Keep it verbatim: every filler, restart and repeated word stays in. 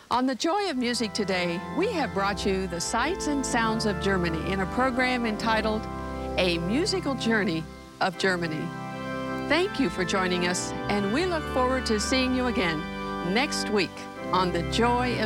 On The Joy of Music today, we have brought you the sights and sounds of Germany in a program entitled A Musical Journey of Germany. Thank you for joining us, and we look forward to seeing you again next week on The Joy of